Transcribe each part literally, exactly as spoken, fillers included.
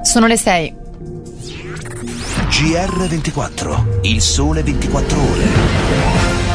Sono le sei. G R ventiquattro, il sole ventiquattro ore.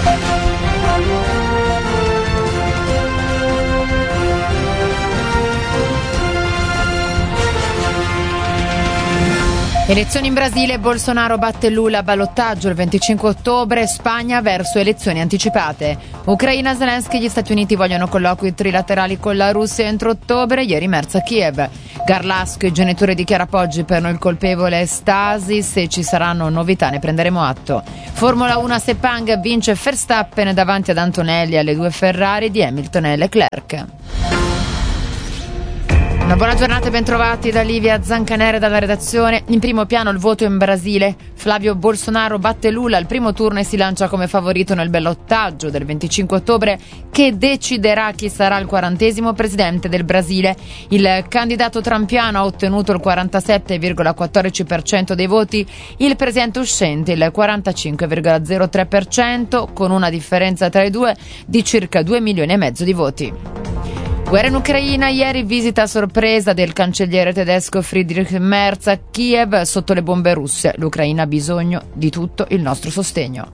Elezioni in Brasile, Bolsonaro batte Lula, ballottaggio il venticinque ottobre, Spagna verso elezioni anticipate. Ucraina, Zelensky, gli Stati Uniti vogliono colloqui trilaterali con la Russia entro ottobre, ieri Merz a Kiev. Garlasco, il genitore dichiara Poggi, per noi il colpevole è Stasi, se ci saranno novità ne prenderemo atto. Formula uno, Sepang vince Verstappen davanti ad Antonelli alle due Ferrari di Hamilton e Leclerc. Una buona giornata e bentrovati da Livia Zancanere dalla redazione. In primo piano il voto in Brasile. Flavio Bolsonaro batte Lula al primo turno e si lancia come favorito nel ballottaggio del venticinque ottobre che deciderà chi sarà il quarantesimo presidente del Brasile. Il candidato trampiano ha ottenuto il quarantasette virgola quattordici per cento dei voti, il presidente uscente il quarantacinque virgola zero tre per cento, con una differenza tra i due di circa due milioni e mezzo di voti. Guerra in Ucraina, ieri visita a sorpresa del cancelliere tedesco Friedrich Merz a Kiev sotto le bombe russe. L'Ucraina ha bisogno di tutto il nostro sostegno.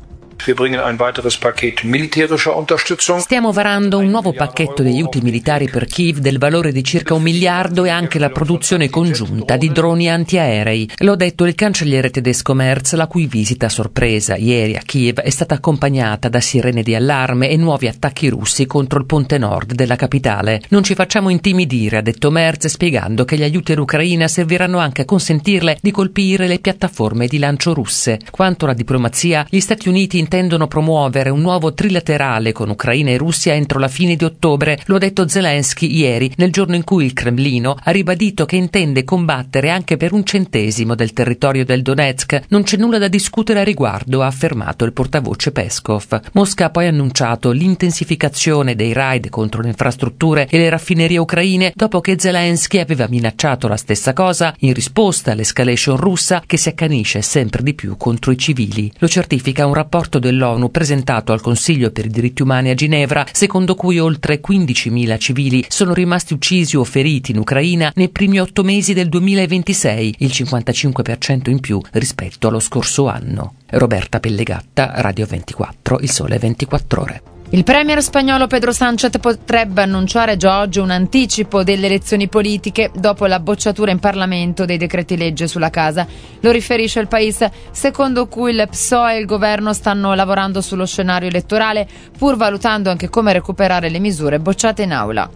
Stiamo varando un nuovo pacchetto di aiuti militari per Kiev del valore di circa un miliardo e anche la produzione congiunta di droni antiaerei. L'ha detto il cancelliere tedesco Merz, la cui visita a sorpresa ieri a Kiev è stata accompagnata da sirene di allarme e nuovi attacchi russi contro il ponte nord della capitale. Non ci facciamo intimidire, ha detto Merz, spiegando che gli aiuti all'Ucraina serviranno anche a consentirle di colpire le piattaforme di lancio russe. Quanto alla diplomazia, gli Stati Uniti intendono promuovere un nuovo trilaterale con Ucraina e Russia entro la fine di ottobre, lo ha detto Zelensky ieri, nel giorno in cui il Cremlino ha ribadito che intende combattere anche per un centesimo del territorio del Donetsk. Non c'è nulla da discutere a riguardo, ha affermato il portavoce Peskov. Mosca ha poi annunciato l'intensificazione dei raid contro le infrastrutture e le raffinerie ucraine dopo che Zelensky aveva minacciato la stessa cosa in risposta all'escalation russa che si accanisce sempre di più contro i civili. Lo certifica un rapporto dell'ONU presentato al Consiglio per i diritti umani a Ginevra, secondo cui oltre quindicimila civili sono rimasti uccisi o feriti in Ucraina nei primi otto mesi del duemilaventisei, il cinquantacinque per cento in più rispetto allo scorso anno. Roberta Pellegatta, Radio ventiquattro, il sole ventiquattro ore. Il premier spagnolo Pedro Sánchez potrebbe annunciare già oggi un anticipo delle elezioni politiche dopo la bocciatura in Parlamento dei decreti legge sulla casa. Lo riferisce il País, secondo cui il P S O E e il governo stanno lavorando sullo scenario elettorale, pur valutando anche come recuperare le misure bocciate in aula.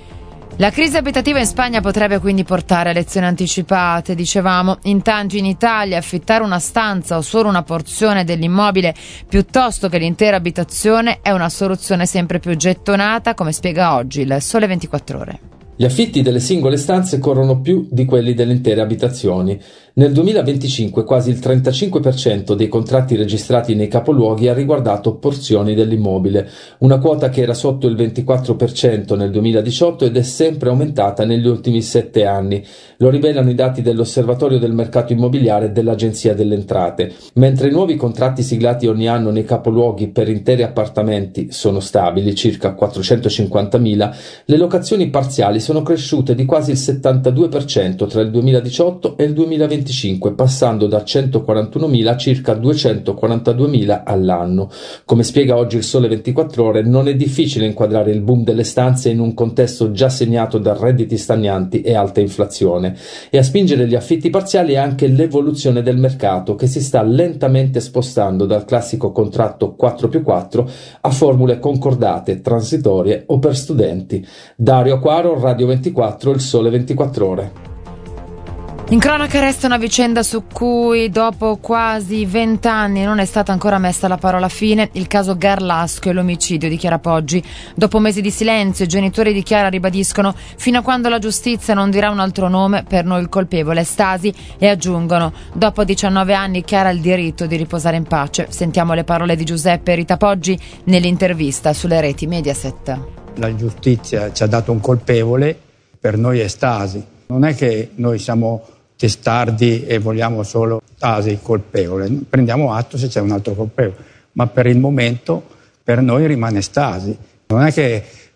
La crisi abitativa in Spagna potrebbe quindi portare a elezioni anticipate, dicevamo. Intanto in Italia affittare una stanza o solo una porzione dell'immobile piuttosto che l'intera abitazione è una soluzione sempre più gettonata, come spiega oggi il Sole ventiquattro ore. Gli affitti delle singole stanze corrono più di quelli delle intere abitazioni. Nel duemilaventicinque quasi il trentacinque per cento dei contratti registrati nei capoluoghi ha riguardato porzioni dell'immobile, una quota che era sotto il ventiquattro per cento nel duemiladiciotto ed è sempre aumentata negli ultimi sette anni. Lo rivelano i dati dell'Osservatorio del mercato immobiliare e dell'Agenzia delle Entrate. Mentre i nuovi contratti siglati ogni anno nei capoluoghi per interi appartamenti sono stabili, circa quattrocentocinquantamila, le locazioni parziali sono cresciute di quasi il settantadue per cento tra il duemiladiciotto e il duemilaventicinque, passando da centoquarantunomila a circa duecentoquarantaduemila all'anno. Come spiega oggi il Sole ventiquattro ore, non è difficile inquadrare il boom delle stanze in un contesto già segnato da redditi stagnanti e alta inflazione, e a spingere gli affitti parziali è anche l'evoluzione del mercato, che si sta lentamente spostando dal classico contratto quattro più quattro a formule concordate, transitorie o per studenti. Dario Acquaro, Radio ventiquattro, il Sole ventiquattro ore. In cronaca resta una vicenda su cui dopo quasi vent'anni non è stata ancora messa la parola fine, il caso Garlasco e l'omicidio di Chiara Poggi. Dopo mesi di silenzio i genitori di Chiara ribadiscono: fino a quando la giustizia non dirà un altro nome, per noi il colpevole è Stasi, e aggiungono: dopo diciannove anni Chiara ha il diritto di riposare in pace. Sentiamo le parole di Giuseppe e Rita Poggi nell'intervista sulle reti Mediaset. La giustizia ci ha dato un colpevole, per noi è Stasi. Non è che noi siamo testardi e vogliamo solo Stasi colpevole, prendiamo atto se c'è un altro colpevole, ma per il momento per noi rimane Stasi. Non è che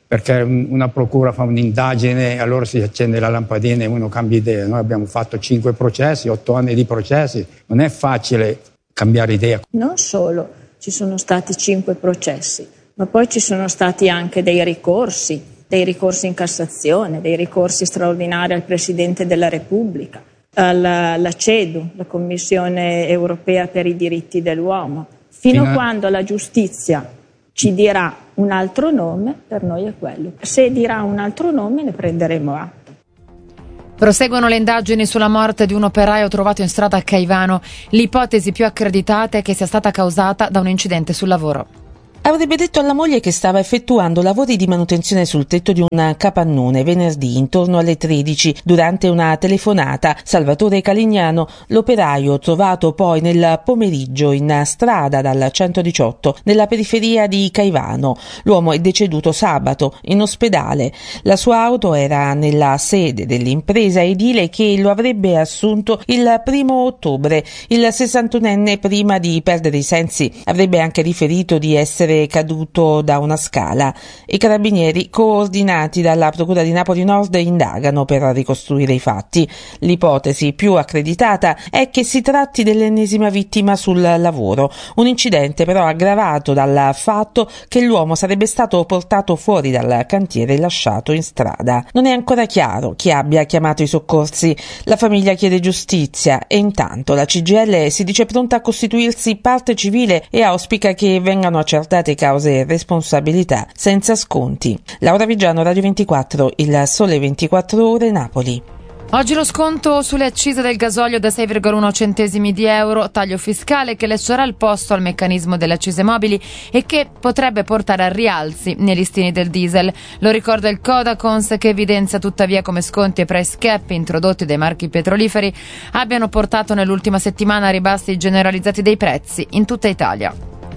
perché una procura fa un'indagine, allora si accende la lampadina e uno cambia idea. Noi abbiamo fatto cinque processi, otto anni di processi, non è facile cambiare idea. Non solo ci sono stati cinque processi, ma poi ci sono stati anche dei ricorsi, dei ricorsi in Cassazione, dei ricorsi straordinari al Presidente della Repubblica, alla, alla CEDU, la Commissione Europea per i diritti dell'uomo. Fino a quando la giustizia ci dirà un altro nome, per noi è quello. Se dirà un altro nome ne prenderemo atto. Proseguono le indagini sulla morte di un operaio trovato in strada a Caivano. L'ipotesi più accreditata è che sia stata causata da un incidente sul lavoro. Avrebbe detto alla moglie che stava effettuando lavori di manutenzione sul tetto di un capannone venerdì intorno alle tredici durante una telefonata. Salvatore Calignano, l'operaio trovato poi nel pomeriggio in strada dal centodiciotto nella periferia di Caivano. L'uomo è deceduto sabato in ospedale. La sua auto era nella sede dell'impresa edile che lo avrebbe assunto il primo ottobre. Il sessantunenne, prima di perdere i sensi, avrebbe anche riferito di essere caduto da una scala. I carabinieri, coordinati dalla Procura di Napoli Nord, indagano per ricostruire i fatti. L'ipotesi più accreditata è che si tratti dell'ennesima vittima sul lavoro, un incidente però aggravato dal fatto che l'uomo sarebbe stato portato fuori dal cantiere e lasciato in strada. Non è ancora chiaro chi abbia chiamato i soccorsi. La famiglia chiede giustizia e intanto la C G I L si dice pronta a costituirsi parte civile e auspica che vengano accertate cause e responsabilità senza sconti. Laura Vigiano, Radio ventiquattro, Il Sole ventiquattro Ore, Napoli. Oggi lo sconto sulle accise del gasolio da sei virgola uno centesimi di euro, taglio fiscale che lascerà il posto al meccanismo delle accise mobili e che potrebbe portare a rialzi nei listini del diesel. Lo ricorda il Codacons, che evidenzia tuttavia come sconti e price cap introdotti dai marchi petroliferi abbiano portato nell'ultima settimana a ribassi generalizzati dei prezzi in tutta Italia.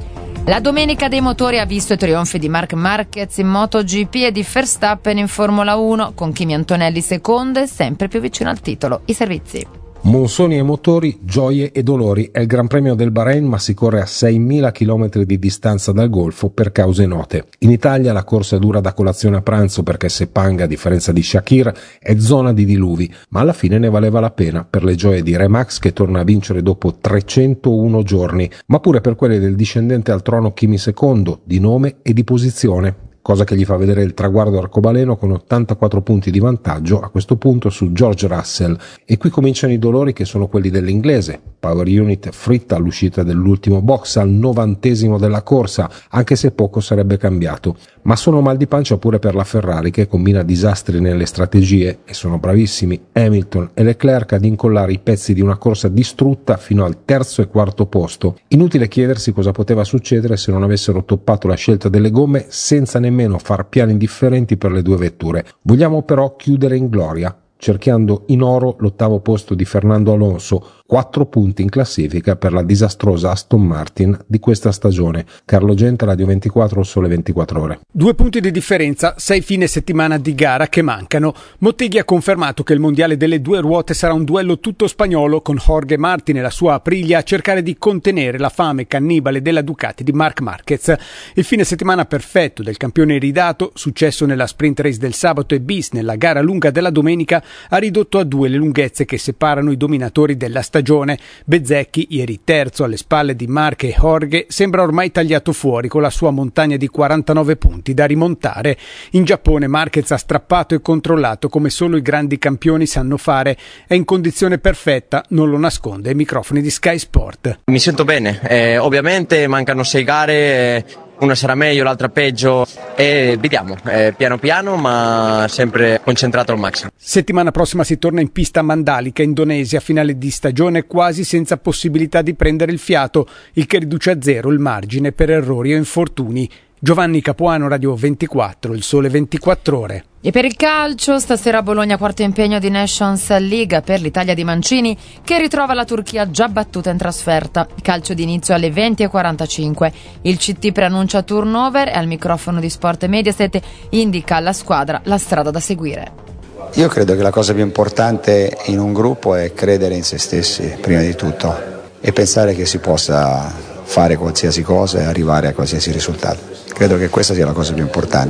La domenica dei motori ha visto i trionfi di Marc Marquez in MotoGP e di Verstappen in Formula uno, con Kimi Antonelli secondo e sempre più vicino al titolo. I servizi. Monsoni e motori, gioie e dolori. È il Gran Premio del Bahrain, ma si corre a seimila chilometri di distanza dal Golfo per cause note. In Italia la corsa dura da colazione a pranzo perché Sepang, a differenza di Shakir, è zona di diluvi, ma alla fine ne valeva la pena per le gioie di Remax, che torna a vincere dopo trecentouno giorni, ma pure per quelle del discendente al trono Kimi secondo, di nome e di posizione, cosa che gli fa vedere il traguardo arcobaleno con ottantaquattro punti di vantaggio a questo punto su George Russell. E qui cominciano i dolori, che sono quelli dell'inglese. Power unit fritta all'uscita dell'ultimo box al novantesimo della corsa, anche se poco sarebbe cambiato. Ma sono mal di pancia pure per la Ferrari, che combina disastri nelle strategie, e sono bravissimi Hamilton e Leclerc ad incollare i pezzi di una corsa distrutta fino al terzo e quarto posto. Inutile chiedersi cosa poteva succedere se non avessero toppato la scelta delle gomme senza nemmeno far piani differenti per le due vetture. Vogliamo però chiudere in gloria, cerchiando in oro l'ottavo posto di Fernando Alonso, quattro punti in classifica per la disastrosa Aston Martin di questa stagione. Carlo Genta, Radio ventiquattro, Sole ventiquattro Ore. Due punti di differenza, sei fine settimana di gara che mancano. Motteghi ha confermato che il mondiale delle due ruote sarà un duello tutto spagnolo, con Jorge Martin e la sua Aprilia a cercare di contenere la fame cannibale della Ducati di Marc Marquez. Il fine settimana perfetto del campione iridato, successo nella sprint race del sabato e bis nella gara lunga della domenica, ha ridotto a due le lunghezze che separano i dominatori della stagione. Bezzecchi, ieri terzo alle spalle di Marc e Jorge, sembra ormai tagliato fuori con la sua montagna di quarantanove punti da rimontare. In Giappone Marquez ha strappato e controllato come solo i grandi campioni sanno fare. È in condizione perfetta, non lo nasconde ai microfoni di Sky Sport. Mi sento bene, eh, ovviamente mancano sei gare, eh, una sarà meglio, l'altra peggio, e vediamo, eh, piano piano, ma sempre concentrato al massimo. Settimana prossima si torna in pista a Mandalika, Indonesia, finale di stagione quasi senza possibilità di prendere il fiato, il che riduce a zero il margine per errori o infortuni. Giovanni Capuano, Radio ventiquattro, Il Sole ventiquattro Ore. E per il calcio, stasera a Bologna quarto impegno di Nations League per l'Italia di Mancini, che ritrova la Turchia già battuta in trasferta. Calcio di inizio alle venti e quarantacinque. Il C T preannuncia turnover e al microfono di Sport e Mediaset indica alla squadra la strada da seguire. Io credo che la cosa più importante in un gruppo è credere in se stessi, prima di tutto, e pensare che si possa fare qualsiasi cosa e arrivare a qualsiasi risultato. Credo che questa sia la cosa più importante.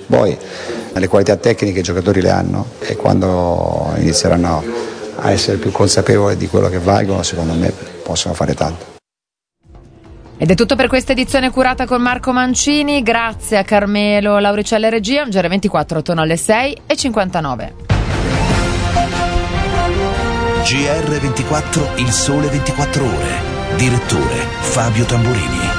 Poi le qualità tecniche i giocatori le hanno e quando inizieranno a essere più consapevoli di quello che valgono, secondo me possono fare tanto. Ed è tutto per questa edizione curata con Marco Mancini. Grazie a Carmelo Lauricella Regia. Un G R ventiquattro torna alle sei e cinquantanove. G R ventiquattro, il sole ventiquattro ore. Direttore Fabio Tamburini.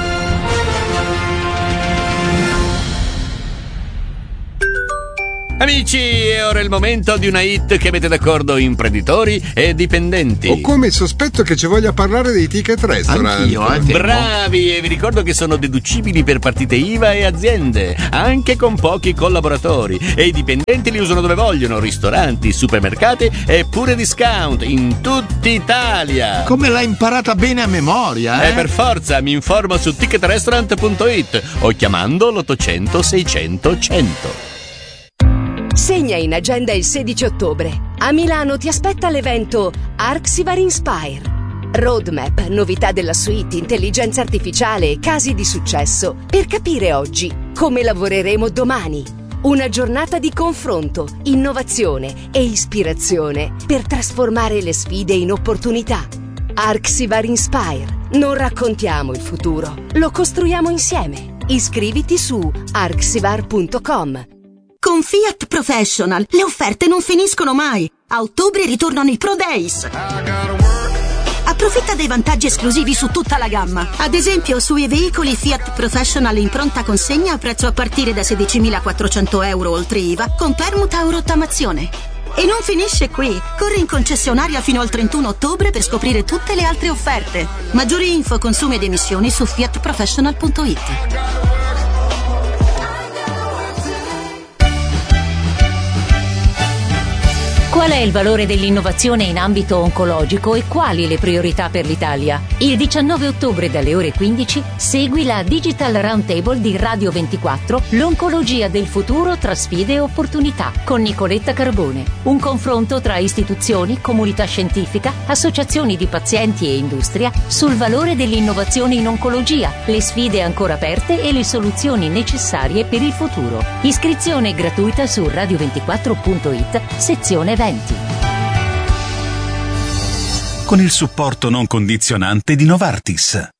Amici, è ora il momento di una hit che mette d'accordo imprenditori e dipendenti. Ho come il sospetto che ci voglia parlare dei ticket restaurant. Anch'io, eh, bravi, e vi ricordo che sono deducibili per partite I V A e aziende, anche con pochi collaboratori. E i dipendenti li usano dove vogliono, ristoranti, supermercati e pure discount in tutta Italia. Come l'hai imparata bene a memoria, eh? Eh, per forza, mi informo su ticket restaurant punto it o chiamando l'ottocento seicento cento. Segna in agenda il sedici ottobre. A Milano ti aspetta l'evento Arxivar Inspire. Roadmap, novità della suite, intelligenza artificiale e casi di successo per capire oggi come lavoreremo domani. Una giornata di confronto, innovazione e ispirazione per trasformare le sfide in opportunità. Arxivar Inspire. Non raccontiamo il futuro, lo costruiamo insieme. Iscriviti su arxivar punto com. Con Fiat Professional le offerte non finiscono mai. A ottobre ritornano i Pro Days. Approfitta dei vantaggi esclusivi su tutta la gamma. Ad esempio sui veicoli Fiat Professional in pronta consegna a prezzo a partire da sedicimilaquattrocento euro oltre I V A con permuta o rottamazione. E non finisce qui. Corri in concessionaria fino al trentuno ottobre per scoprire tutte le altre offerte. Maggiori info, consumi ed emissioni su fiat professional punto it. Qual è il valore dell'innovazione in ambito oncologico e quali le priorità per l'Italia? Il diciannove ottobre dalle ore quindici segui la Digital Roundtable di Radio ventiquattro, l'oncologia del futuro tra sfide e opportunità, con Nicoletta Carbone. Un confronto tra istituzioni, comunità scientifica, associazioni di pazienti e industria sul valore dell'innovazione in oncologia, le sfide ancora aperte e le soluzioni necessarie per il futuro. Iscrizione gratuita su radio ventiquattro punto it, sezione eventi. Con il supporto non condizionante di Novartis.